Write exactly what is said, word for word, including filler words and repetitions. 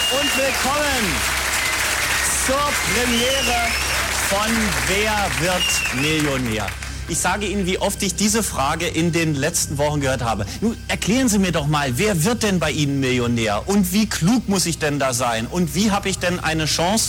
und willkommen zur Premiere von Wer wird Millionär? Ich sage Ihnen, wie oft ich diese Frage in den letzten Wochen gehört habe. Nun, erklären Sie mir doch mal, wer wird denn bei Ihnen Millionär? Und wie klug muss ich denn da sein? Und wie habe ich denn eine Chance,